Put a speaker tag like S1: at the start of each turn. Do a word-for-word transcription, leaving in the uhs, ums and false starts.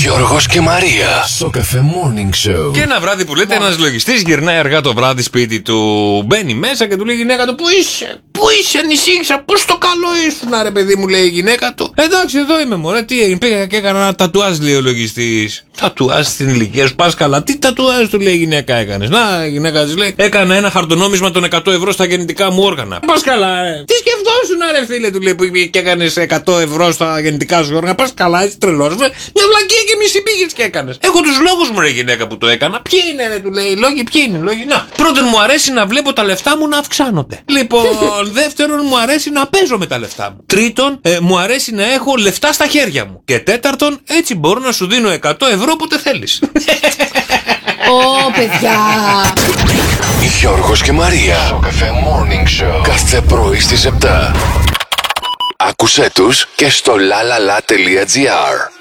S1: Γιώργος και Μαρία. Σοκαφέ Morning Show.
S2: Και ένα βράδυ που λέτε, ένας λογιστής γυρνάει αργά το βράδυ σπίτι του. Μπαίνει μέσα και του λέει η γυναίκα του: Πού είσαι, πού είσαι, ανησύχησα, πού στο καλό ήσουν, ρε παιδί μου, λέει η γυναίκα του. Εντάξει, εδώ είμαι, μωρέ, τι έγινε, πήγα και έκανα ένα τατουάζ, λέει ο λογιστής. Τατουάζ στην ηλικία σου, πας καλά, τι τατουάζ, του λέει η γυναίκα έκανες. Να, η γυναίκα της λέει: Έκανα ένα χαρτονόμισμα των εκατό ευρώ στα γεννητικά μου όργανα. Πας καλά, ρε. Τι σκεφτόσουν, ρε φίλε, του λέει, που και έκανες εκατό ευρώ στα γεννητικά σου όργανα. Πας καλά, έτσι τρελός, μια βλακία και μισή πήγες και έκανες. Έχω τους λόγους μου, ρε γυναίκα, που το έκανα. Ποιοι είναι, ρε, του λέει, οι λόγοι, ποιοι είναι οι λόγοι. Να, πρώτον, μου αρέσει να βλέπω τα λεφτά μου να αυξάνονται. Λοιπόν, δεύτερον, μου αρέσει να παίζω με τα λεφτά μου. Τρίτον, ε, μου αρέσει να έχω λεφτά στα χέρια μου. Και τέταρτον, έτσι μπορώ να σου δίνω εκατό ευρώ όποτε θέλεις.
S3: Ω, παιδιά!
S1: Γιώργος και Μαρία. Σοκαφέ Morning Show. Κάθε πρωί στις επτά. Άκουσέ τους και στο lalala.gr.